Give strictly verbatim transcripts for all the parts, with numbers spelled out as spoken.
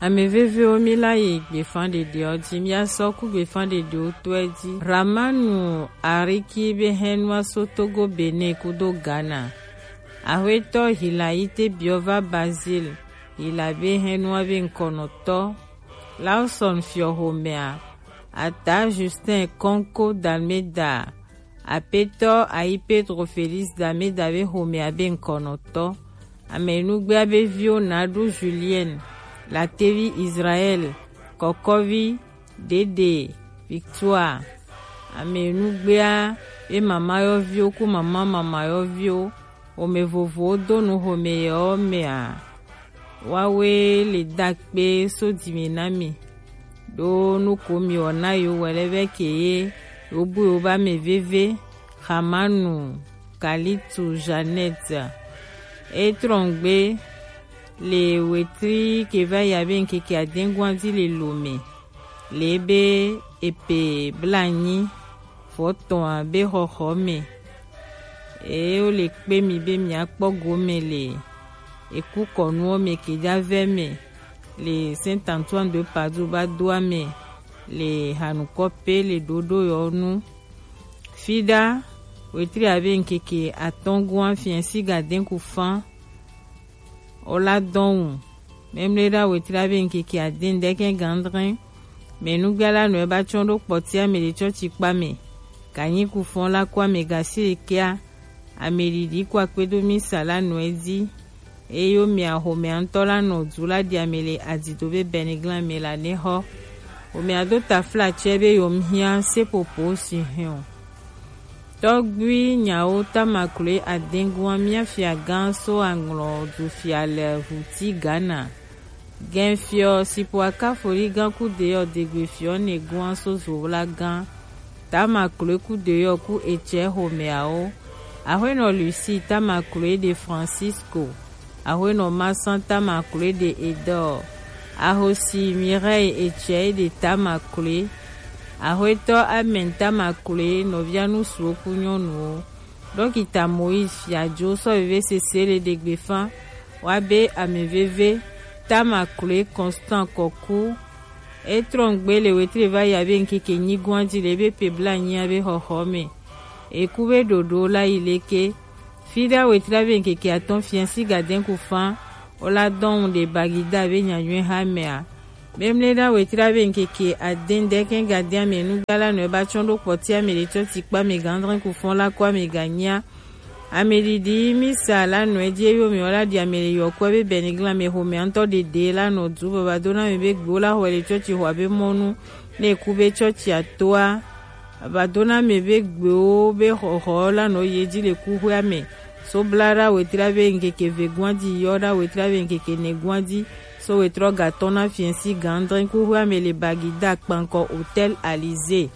ameveve omila ye gbefan de de odi mia soku gbefan de de oto edi ramanu ariki be henwa sotogo bene kudo Ghana ahweto hilaite biova Basil hilabe henwa be nkonoto Lawson Fiohomea ata Justin Konko d'Almeida apeto ai Pedro Félix d'Almeida be homea be nkonoto amenugbe abe vio nadu Julienne la tevi Israël Kokovi Dede Victoire amenugbea e mama yo vio ku mama mama yo vio o me vovo donu home yo mea wawe le dakpe so diminami do nu komi ona yo welebe keye obu oba me veve Hamanu Kalitu Jeannette et trongbe le wetri ke va yabe nke ke adengwanzi le lome lebe epe blanyi foton be hohome e o le pe mi be mi akpo gomele eku konu me ke javeme le Saint Antoine de Padua douame le hanukope le dodo yonu fida wetri abe nke ke atongwan fiensi gaden ku fan ola don même les da wetira ben ki ki adin de ken gandrin mais nous gala no ba chondo potia me le chochi pa me kanyi ku fon la kwa me gasi kia ameridi kwa kwedo mi sala no edi e yo mi a ho me antola no zula di amele aditobe beniglan me la ne ho o me adota fla chebe yo mhia se popo si hion Togui nyao tamakule adengwa mia fia ganso anglo du fia le ruti Ghana. Gen fio si po akafori gan ku deyo degwe fio ne gwan so zola gan. Tamakule ku deyo ku eche homeao. Ahwe no Lucie tamakule de Francisco. Ahwe no Masan tamakule de Edor. Ahosi Mireille eche de tamakule. Ahweto amenta makule novianu suoku nyonu donc ita Moïse fiajo so veve sesele de gbefan wabe ameveve tamakule Constant Koku etrongbe le wetre va yabe nkeke nyigwandi lebe pebla nyabe hohome ekube dodo la ileke fida wetra be nkeke aton fiansi gaden ku fan ola don de bagida be nyanywe hamea même les da wetira ben keke aden de ken gadia me nu gala no ba chondo potia me le choti pa me gandrin ku fon la kwa me ganya ameridi mi sala no edie yo me ola dia me yo kwa be benigla me ho me anto de de la no du ba dona me be gbola ho le choti ho be monu ne ku be choti atoa ba dona me be gbo be ho ho la no yeji le ku hwa me so blara wetira ben keke ve gwandi yoda wetira ben keke ne gwandi so wetro gatona fiensi gandrin ku hwa me le bagida kpanko Hôtel Alizé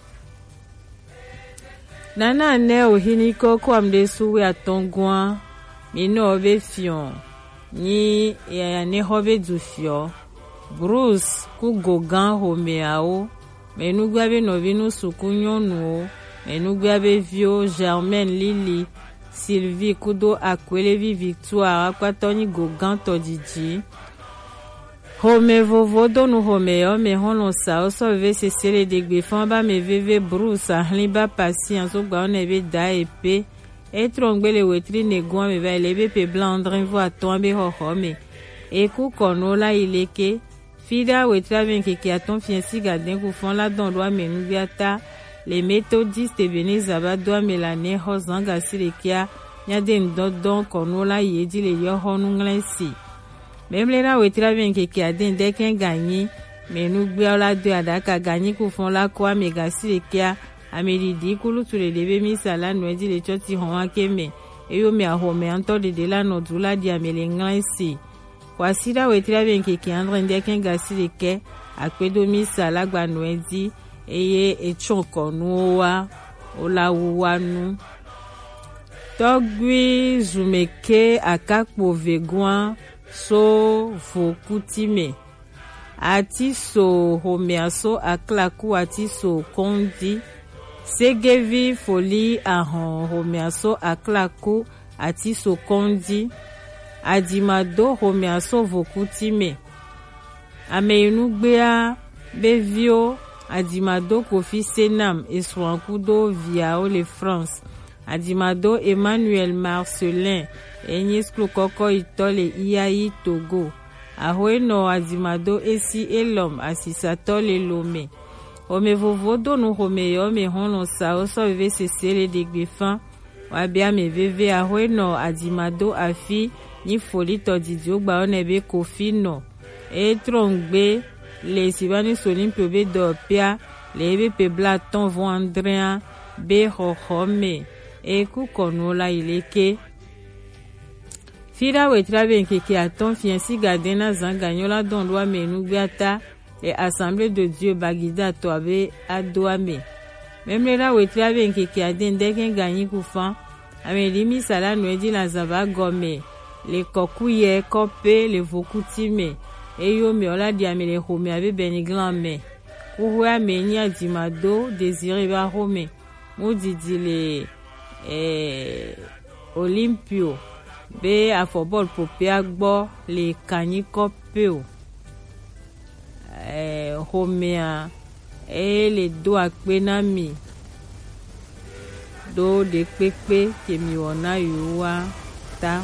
nana ne ohiniko ko amde suwe atongwa mi no be fion ni ya ne hobe du fio Bruce ku gogan homeao menu gwabe no vinu sukunyonu menu gwabe vio Germaine Lili Sylvie kudo akwelevi Victoire akwatoni gogan todiji Home vovo donu home yo me hono sa o so ve se sele de gbefan ba me veve Bruce ahli ba patient so gba on ebe da epe e trongbele wetri ne gwa me va lebe pe blandrin vo atombe ho home e ku kono la ileke fida wetra ben ke ki aton fiensi gaden ku fon la don doa me nubiata les méthodistes Ebenezer ba doa me la ne ho zanga silekia nya den dodon kono la yedi le yo honu nglensi même les là wetira bien ke ki aden de ken gagner mais nous gbe ola de adaka gagner ku fon la kwa me gasi le kia ameridi kulu tu le lebe mi sala no di le choti hon akeme e yo me aho me anto de de la no dula di amele nglansi kwa sida wetira bien ke ki andre de ken gasi le ke akpedo mi sala gba no di eye echonko no wa ola wanu togui zumeke akakpo vegwan so vokutime ati so homeaso aklaku ati so kondi segevi foli ahon homeaso aklaku ati so kondi adimado homeaso vokutime Ameinugbea bevio adimado Kofi Senam eswankudo Viao le France adimado Emmanuel Marcelin enyesklo koko itole Iyayi Togo ahoeno adimado esi elom asisato le Lome ome vovodo no home yo me hono sao so vive sesele de gbefan wabia me veve ahoeno adimado afi ni folito didio gba onebe Kofi no e trongbe le sibani solimpio be do pia le be pebla ton vandrea be hohome e ku konola ileke fira wetrabe nkeke aton fiansi gadena zanganyola don doa menu gata et assemblée de Dieu bagida to abe adoame même là wetrabe nkeke aden deken ganyi kufan amelimi sala noedi la zaba gome le kokuye kope le vokutime eyo me ola diame le home abe beniglame kuhua meni adimado désiré ba home modidi le eh Olympio be afobol popia gbo le kanyi kopeo eh homea e le do akpenami do de pepe kemi ona yuwa ta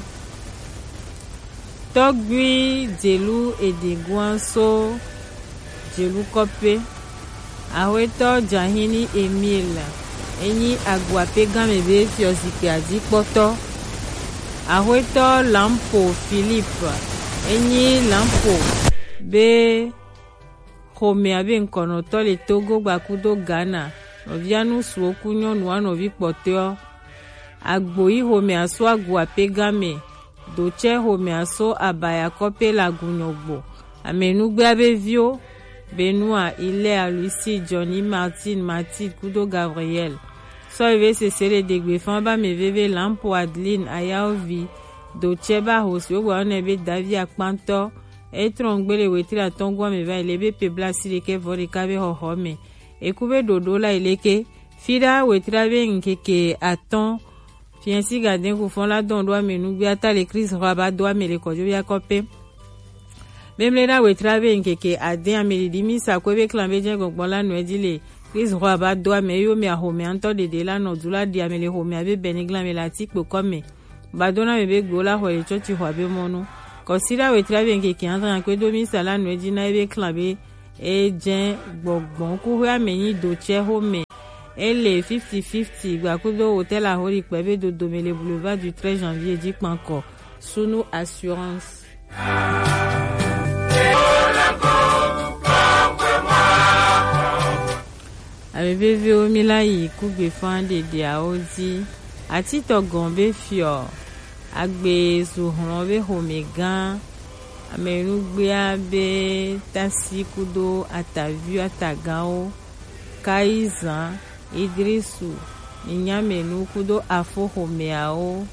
togui delu edigwanso delu kope aweto jahini Emile enyi agwape game be fiosike adikpoto aweto lampo Philippe enyi lampo be home abe nkono to le Togo gbakudo Ghana ovianu suoku nyonu anovi poteo agboyi home aso agwape game doche home aso abaya kope lagunyogbo amenugbe abe vio Benoît ile alusi Johnny Martin Mathilde kudo Gabriel so ive sesele degbefan ba me veve lampo Adeline ayaovi doche ba hosi ogwa onebe Davi akpanto etrongbe wetira tongwa me va ilebe pebla sileke vorika be hohome ekube dodola ileke fida wetira be nkeke aton fiansi gaden ku fon la don doa menugbe ata le Christ raba doa me le kojo ya kope même là wetira be nkeke aden amelidimi sakwebe klambe je gbola no edile Christ raba doa me yo me ahome anto de de la no dula di amele home abe benigla me la tikpo kome badona me be gbola ho e chochi ho abe mono kosira wetira be nkeke antra kwe domi sala no edina ebe klambe e jen gbogbon ku ho ameni doche home ele fifty fifty gbakudo hotel a hori pebe do domele boulevard du treize janvier dit panko sunu assurance abebe o milayi kugbe fande de aozi ati togombe fio agbe suhron be homegan amenugbe abe tasikudo ataviu atagao kaizan Idrisu Minyamenu kudo afo homeao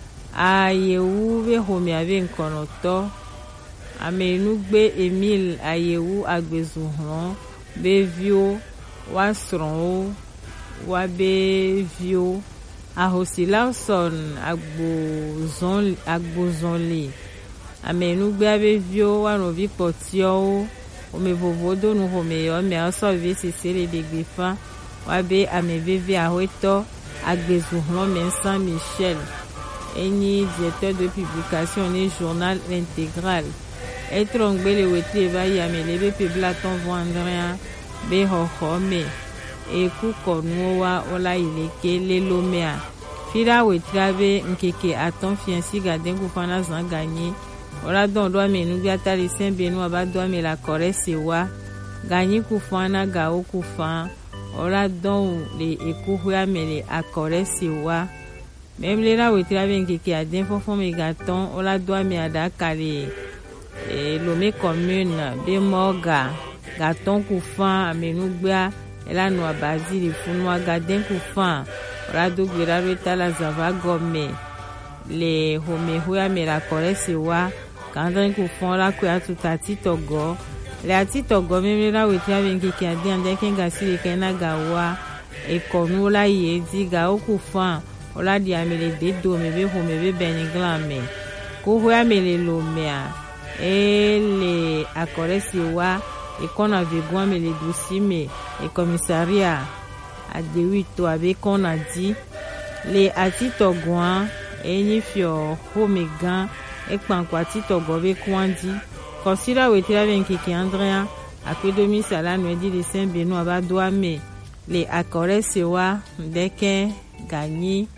ayewu be homea be nkonoto amenugbe Emile ayewu agbezuhron be vio wasron wa be vio ahosilauson agbozon agbozonle amenugbe abe vio wanovi potio omevovodo nu homeyo me aso vi sesele degbefa wabe ameveve ahoeto agbezuhron men Saint Michel eni directeur de publication et journal intégral etrongbe le wetri va yamelebe peblaton vandria be hohome e ku konuwa ola ileke le lomea fira wetri be nkeke aton fiansi gaden ku fana zanganye ola don do amenu gata le Saint Benoît abado ame la korese wa ganyi ku fana ga o ku fan ola don le ekuhu amele akorese wa même les là wetira ben keke aden fofon me gaton ola do ame adaka le e lome commune be moga gaton ku fan amenu gba ela no abazi le funwa gaden ku fan ola do gbera reta la zava gome le home hu ame la korese wa kandren ku fon la ku atuta titogo le atitogo même là wetira ben keke aden ande kenga sile kena gawa e konu la yedi ga ku fan ola di amele de do me be home be beniglame ku hu amele lo mea et les akoresiwa et qu'on avait guam et les doucime et commissariat à de huit avec qu'on a dit les atito guam et ni fio homegan et kwankwatito gove kwandi considère wetira benkiki andrea après demi sala nous dit les saint benoît ba douame les akoresiwa deke gagné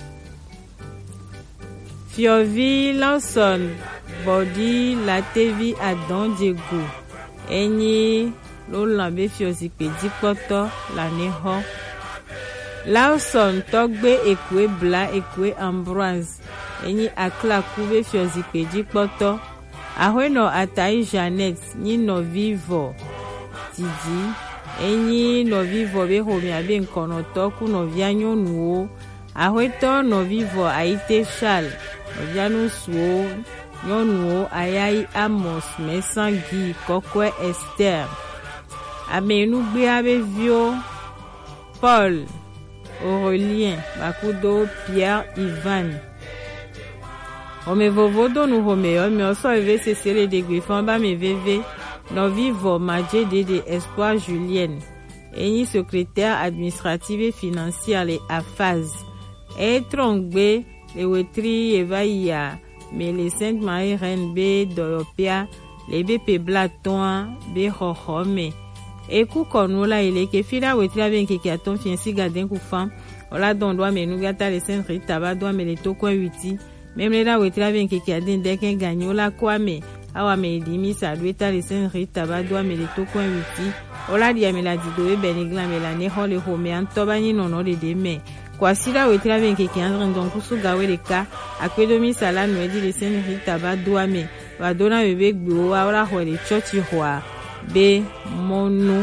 Fiovi Lawson body la T V à Don Diego Eni lo lambe fiozi pedi poto la neho Lawson togbe ekwe bla ekwe Ambroise Eni akla kube fiozi pedi poto Ahweno atai Janet ni no vivo Didi Eni no vivo be homi abe nkono toku no vianyo nuo Ahweto no vivo aite Charles Oviano suo Yonuo ayai Amos Mesangi Kokwe Esther Amenu Biabe Vio Paul Aurélien Bakudo Pierre Ivan Ome vovodo nu home ome oso eve sesele de Griffon ba me veve no vivo Madje de Espoir Julienne Eni secrétaire administrative et financière les Afaz et Trongbe les wetri evaya mais les Sainte Marie Reine B Doyopia les B P Blaton B Hohome et ku konola ile ke fila wetri abenke ki aton fiensi gaden ku fam ola don doa menu gata les Sainte Rita ba doa me le to coin huit même les la wetri abenke ki aden deken gagnola kwame awa me dimi sa dueta les Sainte Rita ba doa me le to coin huit ola dia me la didoe benigla me la ne hole home antoba ni nono de deme Kwa sila wetira benke ki andren don kusu gawe de ka akwe domi sala nou edi le Sainte Rita ba douame ba dona bebe gbo wa ora ho le chochi hwa be monu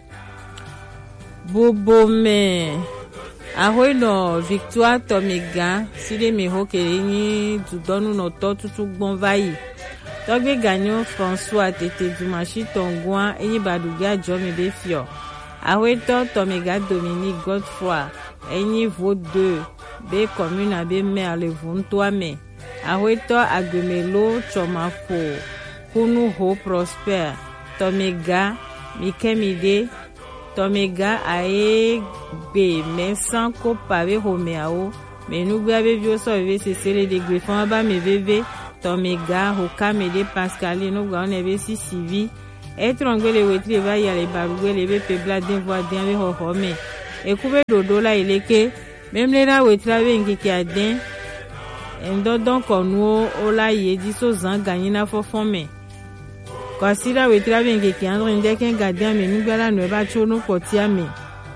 bobo me ahoy no Victoire Tomega sile me ho kere ni du donu no to tutu gbon vayi togbe ganyo François tete du machi tongwa eni baduga jome be fio ahoy to Tomega Dominique Godefroy Eni vaut deux be commune abe mer le vuntoa me Ahoito agemelo chomafo Kunu ho prosper Tomega Mikemide Tomega ae be mensan ko pave homeao Menugbe abe vio so veve se sele de Griffon aba me veve Tomega hoka me de Pascaline no gwa onebe si sivi Etrongwe le wetri eva ya le barugwe le be pebla den voa den ve ho home Ekube dodo la ileke même les la wetra benki ki aden endo don konuo ola yedi so zan gagner na fofome kwa sila wetra benki ki andro ndeken gadian me nugala no ba chono potia me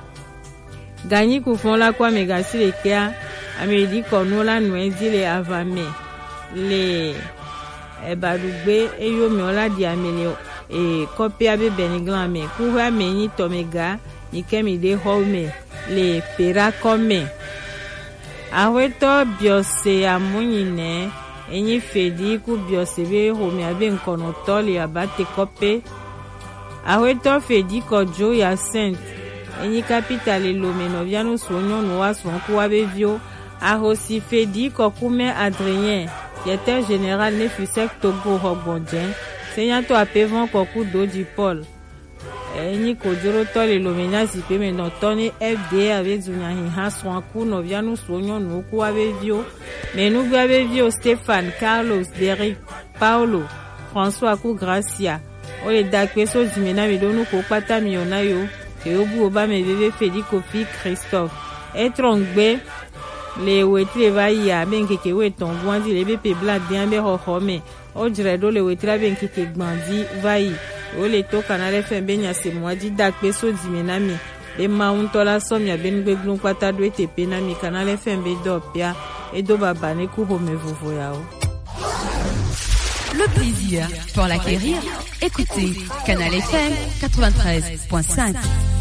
gagner ku fon la kwa me gasile kia amedi konuo la no edi le avame le e badugbe eyo me ola di amele e copia be beniglan me ku ha me ni Tomega Nikemi de home le pera come Ahweto biose amunyine enyi fedi ku biose be home abe nkono tole abate kope Ahweto fedi kojo ya Saint enyi capitale lome no viano sonyo no waswan ku abevio ahosi fedi kokume Adrien directeur général ne fusek Togo Hogbondien Seignato apevon koku doji Paul Eni kodoro tole lomena zipe me no toni F D avec zunya hi swan ku no vianu sonyo no ku avevio menu avevio Stéphane Carlos Derrick Paulo François ku Gracia ole dakweso zimena me donu ko pata miona yo ke obu oba me veve Fedi Kofi Christophe etrongbe le wetri va ya benke ke weton gwandi le bepe bla diambe ho home o jredo le wetri benke ke gbandi vai Ole to kanale fembe nya se mwadi dakpe so dimenami be mauntola somya benugbe glon kwata do etepe na mi kanale fembe dopia e do babane ku home vovo yao. Le plaisir pour l'acquérir, écoutez Canal F M quatre-vingt-treize point cinq.